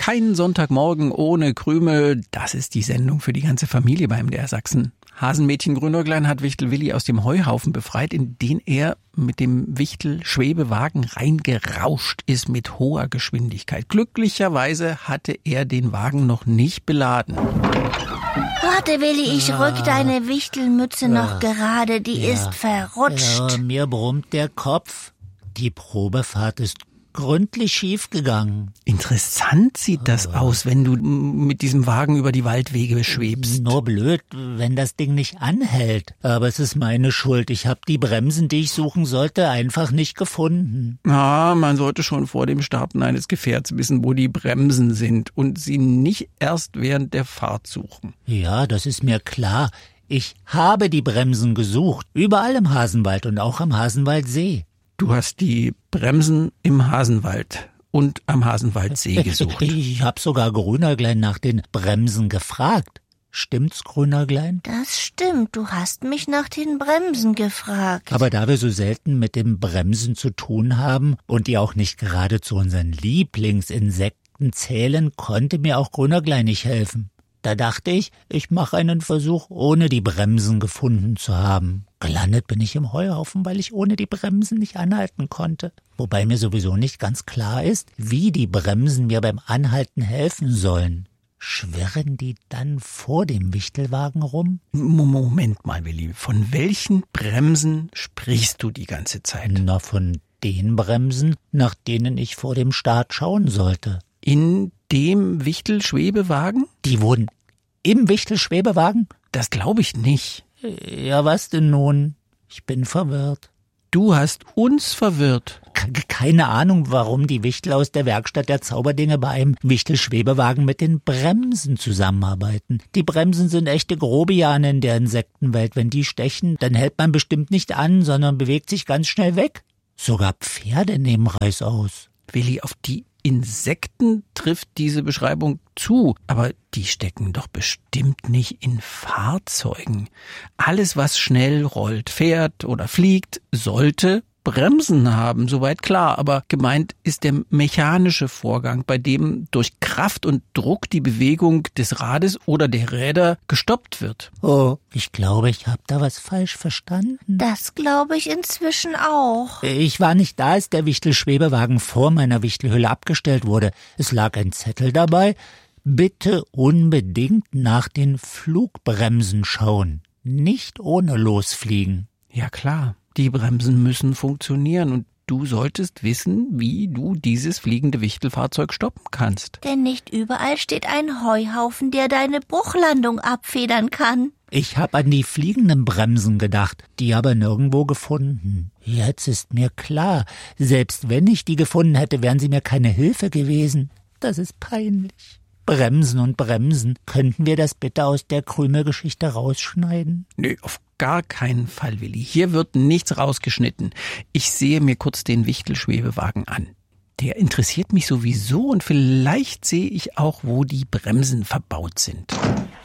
Kein Sonntagmorgen ohne Krümel. Das ist die Sendung für die ganze Familie bei MDR Sachsen. Hasenmädchen Grünäuglein hat Wichtel Willi aus dem Heuhaufen befreit, in den er mit dem Wichtel-Schwebewagen reingerauscht ist mit hoher Geschwindigkeit. Glücklicherweise hatte er den Wagen noch nicht beladen. Warte, Willi, ich rück deine Wichtelmütze noch gerade, die ist verrutscht. Mir brummt der Kopf. Die Probefahrt ist gründlich schief gegangen. Interessant sieht das aus, wenn du mit diesem Wagen über die Waldwege schwebst. Nur blöd, wenn das Ding nicht anhält. Aber es ist meine Schuld. Ich habe die Bremsen, die ich suchen sollte, einfach nicht gefunden. Man sollte schon vor dem Starten eines Gefährts wissen, wo die Bremsen sind und sie nicht erst während der Fahrt suchen. Ja, das ist mir klar. Ich habe die Bremsen gesucht. Überall im Hasenwald und auch am Hasenwaldsee. Du hast die Bremsen im Hasenwald und am Hasenwaldsee gesucht. Ich habe sogar Grünäuglein nach den Bremsen gefragt. Stimmt's, Grünäuglein? Das stimmt, du hast mich nach den Bremsen gefragt. Aber da wir so selten mit den Bremsen zu tun haben und die auch nicht gerade zu unseren Lieblingsinsekten zählen, konnte mir auch Grünäuglein nicht helfen. Da dachte ich, ich mache einen Versuch, ohne die Bremsen gefunden zu haben. Gelandet bin ich im Heuhaufen, weil ich ohne die Bremsen nicht anhalten konnte. Wobei mir sowieso nicht ganz klar ist, wie die Bremsen mir beim Anhalten helfen sollen. Schwirren die dann vor dem Wichtelwagen rum? Moment mal, Willi. Von welchen Bremsen sprichst du die ganze Zeit? Na, von den Bremsen, nach denen ich vor dem Start schauen sollte. In dem Wichtel-Schwebewagen? Die wurden im Wichtel-Schwebewagen? Das glaube ich nicht. Ja, was denn nun? Ich bin verwirrt. Du hast uns verwirrt. Keine Ahnung, warum die Wichtel aus der Werkstatt der Zauberdinge bei einem Wichtel-Schwebewagen mit den Bremsen zusammenarbeiten. Die Bremsen sind echte Grobiane in der Insektenwelt. Wenn die stechen, dann hält man bestimmt nicht an, sondern bewegt sich ganz schnell weg. Sogar Pferde nehmen Reißaus. Willi, auf die Insekten trifft diese Beschreibung zu, aber die stecken doch bestimmt nicht in Fahrzeugen. Alles, was schnell rollt, fährt oder fliegt, sollte Bremsen haben, soweit klar, aber gemeint ist der mechanische Vorgang, bei dem durch Kraft und Druck die Bewegung des Rades oder der Räder gestoppt wird. Oh, ich glaube, ich habe da was falsch verstanden. Das glaube ich inzwischen auch. Ich war nicht da, als der Wichtel-Schwebewagen vor meiner Wichtelhülle abgestellt wurde. Es lag ein Zettel dabei: Bitte unbedingt nach den Flugbremsen schauen, nicht ohne losfliegen. Ja klar. Die Bremsen müssen funktionieren und du solltest wissen, wie du dieses fliegende Wichtelfahrzeug stoppen kannst. Denn nicht überall steht ein Heuhaufen, der deine Bruchlandung abfedern kann. Ich habe an die fliegenden Bremsen gedacht, die aber nirgendwo gefunden. Jetzt ist mir klar, selbst wenn ich die gefunden hätte, wären sie mir keine Hilfe gewesen. Das ist peinlich. Bremsen und Bremsen. Könnten wir das bitte aus der Krümelgeschichte rausschneiden? Nö, auf gar keinen Fall, Willi. Hier wird nichts rausgeschnitten. Ich sehe mir kurz den Wichtel-Schwebewagen an. Der interessiert mich sowieso und vielleicht sehe ich auch, wo die Bremsen verbaut sind.